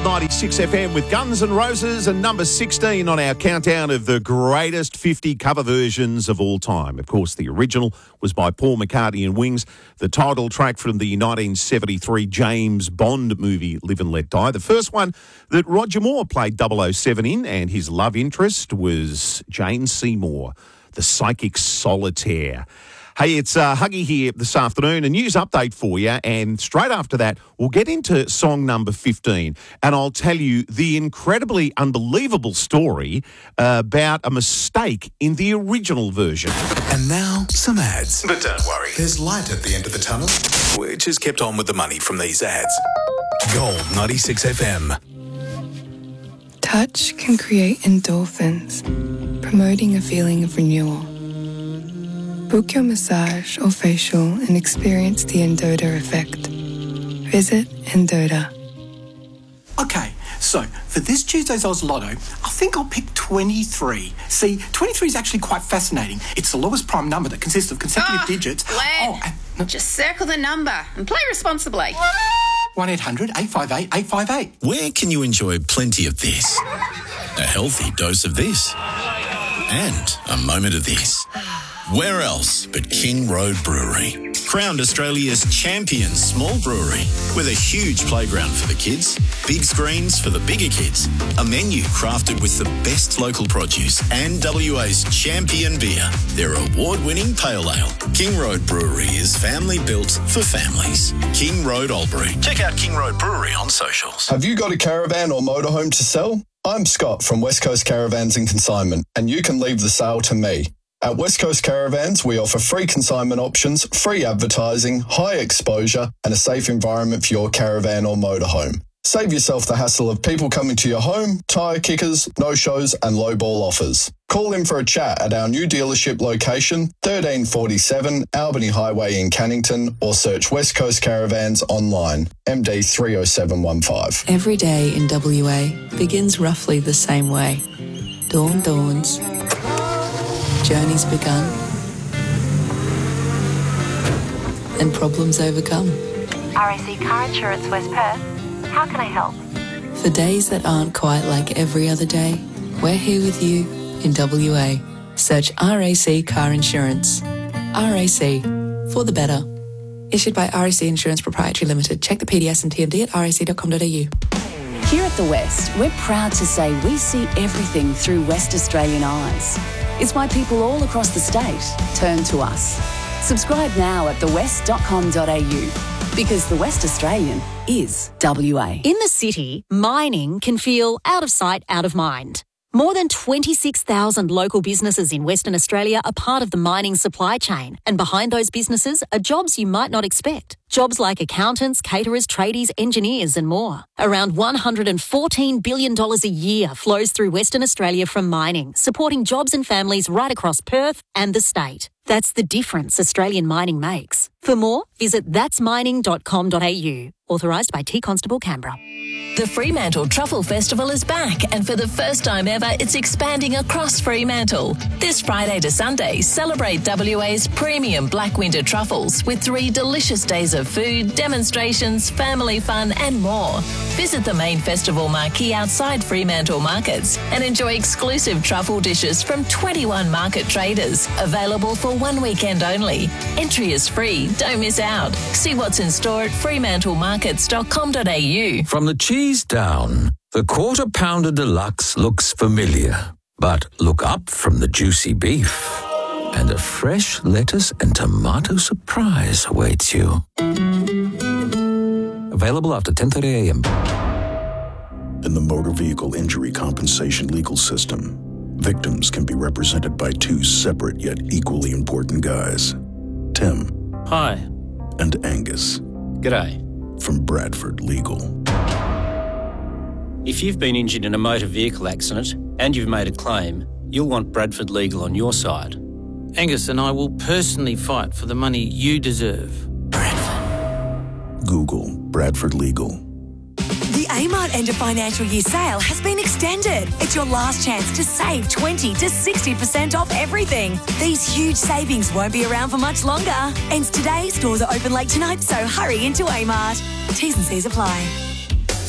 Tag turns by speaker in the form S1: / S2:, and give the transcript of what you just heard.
S1: 96 FM with Guns N' Roses and number 16 on our countdown of the greatest 50 cover versions of all time. Of course, the original was by Paul McCartney and Wings, the title track from the 1973 James Bond movie Live and Let Die. The first one that Roger Moore played 007 in, and his love interest was Jane Seymour, the psychic solitaire. Hey, it's Huggy here this afternoon, a news update for you, and straight after that, we'll get into song number 15, and I'll tell you the incredibly unbelievable story about a mistake in the original version.
S2: And now, some ads.
S3: But don't worry,
S2: There's light at the end of the tunnel, which is kept on with the money from these ads. Gold 96 FM.
S4: Touch can create endorphins, promoting a feeling of renewal. Book your massage or facial and experience the Endota effect. Visit Endota.
S5: Okay, so for this Tuesday's Oz Lotto, I think I'll pick 23. See, 23 is actually quite fascinating. It's the lowest prime number that consists of consecutive digits.
S6: Glenn, just circle the number and play responsibly.
S5: 1-800-858-858.
S2: Where can you enjoy plenty of this? A healthy dose of this. And a moment of this. Where else but King Road Brewery? Crowned Australia's champion small brewery with a huge playground for the kids, big screens for the bigger kids, a menu crafted with the best local produce and WA's champion beer, their award-winning pale ale. King Road Brewery is family built for families. King Road Albury. Check out King Road Brewery on socials.
S7: Have you got a caravan or motorhome to sell? I'm Scott from West Coast Caravans and Consignment, and you can leave the sale to me. At West Coast Caravans, we offer free consignment options, free advertising, high exposure, and a safe environment for your caravan or motorhome. Save yourself the hassle of people coming to your home, tyre kickers, no-shows, and low-ball offers. Call in for a chat at our new dealership location, 1347 Albany Highway in Cannington, or search West Coast Caravans online, MD 30715.
S8: Every day in WA begins roughly the same way. Dawn dawns. Journey's begun. And problems overcome.
S9: RAC Car Insurance West Perth. How can I help?
S8: For days that aren't quite like every other day, we're here with you in WA. Search RAC Car Insurance. RAC, for the better. Issued by RAC Insurance Proprietary Limited. Check the PDS and TMD at rac.com.au.
S10: Here at The West, we're proud to say we see everything through West Australian eyes. It's why people all across the state turn to us. Subscribe now at thewest.com.au because The West Australian is WA.
S11: In the city, mining can feel out of sight, out of mind. More than 26,000 local businesses in Western Australia are part of the mining supply chain, and behind those businesses are jobs you might not expect. Jobs like accountants, caterers, tradies, engineers and more. Around $114 billion a year flows through Western Australia from mining, supporting jobs and families right across Perth and the state. That's the difference Australian mining makes. For more, visit that'smining.com.au. Authorised by T Constable Canberra.
S12: The Fremantle Truffle Festival is back, and for the first time ever, it's expanding across Fremantle. This Friday to Sunday, celebrate WA's premium Black Winter truffles with 3 delicious days of food, demonstrations, family fun and more. Visit the main festival marquee outside Fremantle markets and enjoy exclusive truffle dishes from 21 market traders, available for 1 weekend only. Entry is free, don't miss out. See what's in store at fremantlemarkets.com.au.
S13: From the cheese down, the Quarter Pounder Deluxe looks familiar. But look up from the juicy beef, and a fresh lettuce and tomato surprise awaits you. Available after 10:30 a.m.
S14: In the motor vehicle injury compensation legal system, victims can be represented by 2 separate yet equally important guys. Tim.
S15: Hi.
S14: And Angus.
S15: G'day.
S14: From Bradford Legal.
S15: If you've been injured in a motor vehicle accident and you've made a claim, you'll want Bradford Legal on your side.
S16: Angus and I will personally fight for the money you deserve.
S14: Bradford. Google Bradford Legal.
S17: The Amart End of Financial Year sale has been extended. It's your last chance to save 20 to 60% off everything. These huge savings won't be around for much longer. Ends today, stores are open late tonight, so hurry into Amart. T's and C's apply.